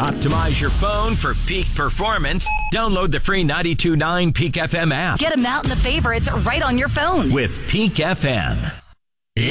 Optimize your phone for peak performance. Download the free 92.9 Peak FM app Get them out in the favorites right on your phone. with Peak FM.